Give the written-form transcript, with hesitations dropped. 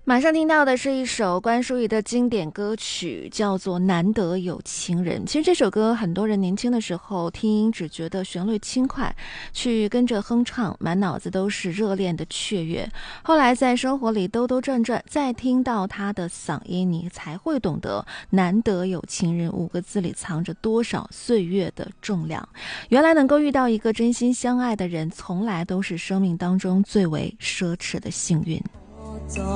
马上听到的是一首关淑怡的经典歌曲，叫做《难得有情人》。其实这首歌很多人年轻的时候听只觉得旋律轻快，去跟着哼唱，满脑子都是热恋的雀跃。后来在生活里兜兜转转，再听到他的嗓音，你才会懂得难得有情人5个字里藏着多少岁月的重量。原来能够遇到一个真心相爱的人，从来都是生命当中最为奢侈的幸运。